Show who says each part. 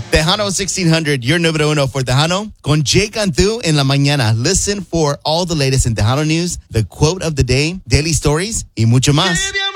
Speaker 1: Tejano 1600, your número uno for Tejano. Con Jay Cantu en la mañana. Listen for all the latest in Tejano news, the quote of the day, daily stories, y mucho más.